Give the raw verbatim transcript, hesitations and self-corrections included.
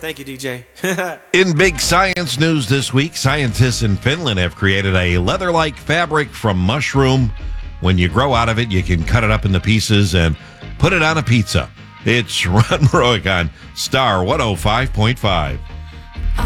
Thank you, D J. In big science news this week, scientists in Finland have created a leather-like fabric from mushroom. When you grow out of it, you can cut it up into pieces and put it on a pizza. It's Ron Roig on Star one oh five point five.